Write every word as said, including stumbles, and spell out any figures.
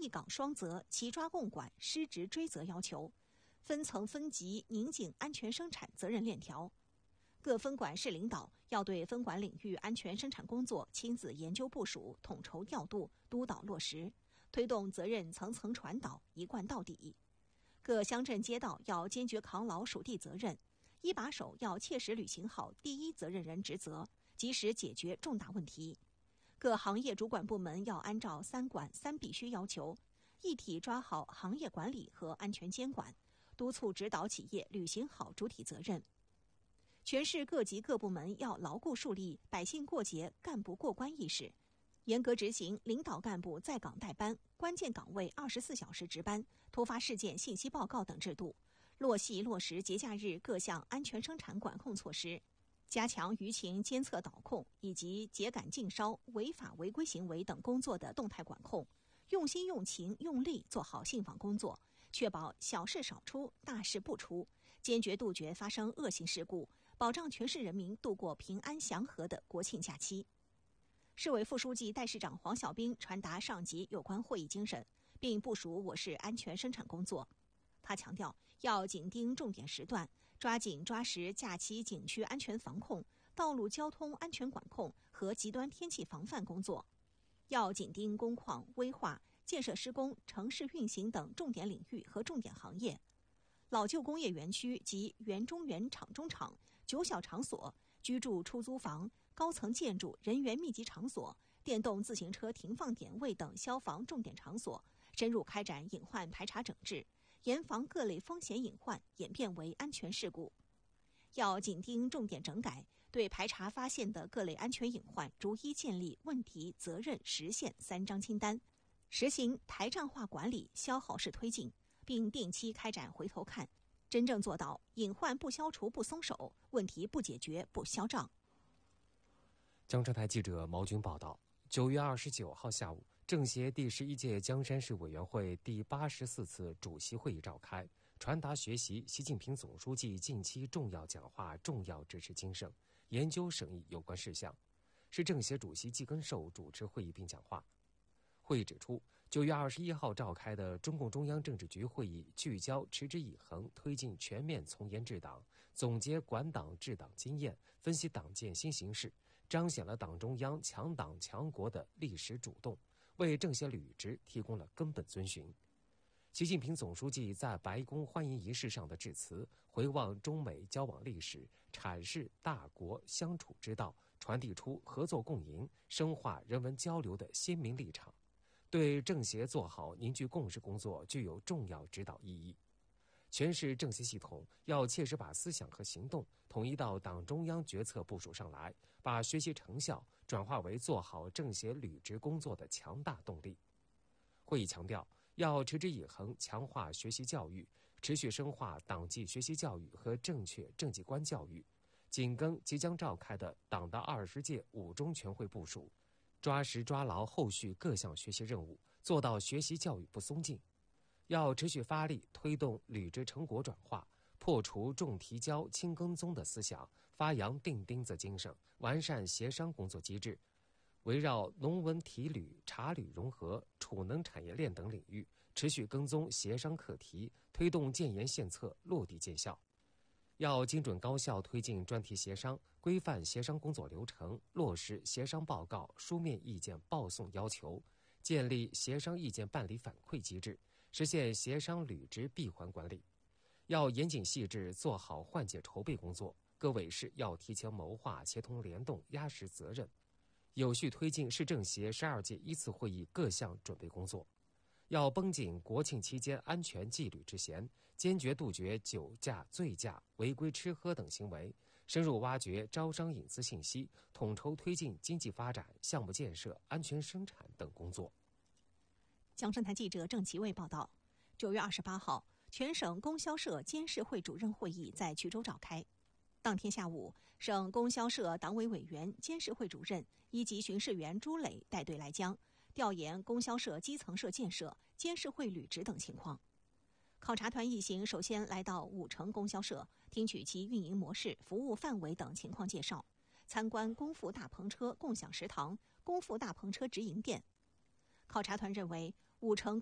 一岗双责、齐抓共管、失职追责要求，分层分级拧紧安全生产责任链条。各分管市领导要对分管领域安全生产工作亲自研究部署、统筹调度、督导落实，推动责任层层传导、一贯到底。各乡镇街道要坚决扛牢属地责任，一把手要切实履行好第一责任人职责，及时解决重大问题。各行业主管部门要按照三管三必须要求，一体抓好行业管理和安全监管，督促指导企业履行好主体责任。全市各级各部门要牢固树立百姓过节、干部过关意识，严格执行领导干部在岗代班、关键岗位二十四小时值班、突发事件信息报告等制度，落细落实节假日各项安全生产管控措施，加强舆情监测导控以及秸秆禁烧、违法违规行为等工作的动态管控，用心用情用力做好信访工作，确保小事少出、大事不出，坚决杜绝发生恶性事故，保障全市人民度过平安祥和的国庆假期。市委副书记、代市长黄小兵传达上级有关会议精神，并部署我市安全生产工作。他强调，要紧盯重点时段，抓紧抓实假期景区安全防控、道路交通安全管控和极端天气防范工作。要紧盯工矿、危化、建设施工、城市运行等重点领域和重点行业。老旧工业园区及园中园、厂中厂、九小场所、居住出租房、高层建筑、人员密集场所、电动自行车停放点位等消防重点场所，深入开展隐患排查整治，严防各类风险隐患演变为安全事故。要紧盯重点整改，对排查发现的各类安全隐患逐一建立问题、责任、实现三张清单，实行台账化管理、消耗式推进，并定期开展回头看，真正做到隐患不消除不松手，问题不解决不消账。 江浙台记者毛军报道，九月二十九号下午，政协第十一届江山市委员会第八十四次主席会议召开，传达学习习近平总书记近期重要讲话重要指示精神，研究审议有关事项。市政协主席季根寿主持会议并讲话。会议指出，九月二十一号召开的中共中央政治局会议聚焦持之以恒推进全面从严治党，总结管党治党经验，分析党建新形势，彰显了党中央强党强国的历史主动，为政协履职提供了根本遵循。习近平总书记在白宫欢迎仪式上的致辞，回望中美交往历史，阐释大国相处之道，传递出合作共赢、深化人文交流的鲜明立场，对政协做好凝聚共识工作具有重要指导意义。全市政协系统要切实把思想和行动统一到党中央决策部署上来，把学习成效转化为做好政协履职工作的强大动力。会议强调，要持之以恒强化学习教育，持续深化党纪学习教育和正确政绩观教育，紧跟即将召开的党的二十届五中全会部署，抓实抓牢后续各项学习任务，做到学习教育不松劲。要持续发力推动履职成果转化，破除重提交轻跟踪的思想，发扬钉钉子精神，完善协商工作机制，围绕农文体旅、茶旅融合、储能产业链等领域，持续跟踪协商课题，推动建言献策落地见效。要精准高效推进专题协商，规范协商工作流程，落实协商报告书面意见报送要求，建立协商意见办理反馈机制，实现协商履职闭环管理。要严谨细致做好换届筹备工作，各委室要提前谋划、协同联动、压实责任，有序推进市政协十二届一次会议各项准备工作。要绷紧国庆期间安全纪律之弦，坚决杜绝酒驾、醉驾、违规吃喝等行为，深入挖掘招商引资信息，统筹推进经济发展、项目建设、安全生产等工作。 江浙台记者郑其卫报道，九月二十八号，全省供销社监事会主任会议在衢州召开。当天下午，省供销社党委委员、监事会主任、一级巡视员朱磊带队来江，调研供销社基层社建设、监事会履职等情况。考察团一行首先来到五城供销社，听取其运营模式、服务范围等情况介绍，参观功夫大篷车共享食堂、功夫大篷车直营店。考察团认为，五城